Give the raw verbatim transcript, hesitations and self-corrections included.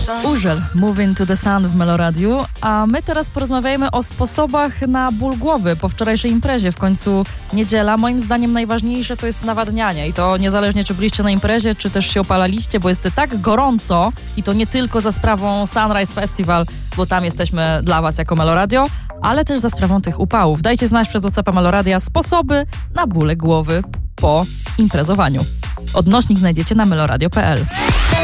Urzel, Moving to the Sun w Meloradiu, a my teraz porozmawiajmy o sposobach na ból głowy po wczorajszej imprezie. W końcu niedziela. Moim zdaniem najważniejsze to jest nawadnianie i to niezależnie czy byliście na imprezie, czy też się opalaliście, bo jest tak gorąco i to nie tylko za sprawą Sunrise Festival, bo tam jesteśmy dla was jako Meloradio, ale też za sprawą tych upałów. Dajcie znać przez WhatsAppa Meloradia sposoby na bóle głowy po imprezowaniu. Odnośnik znajdziecie na meloradio kropka p l.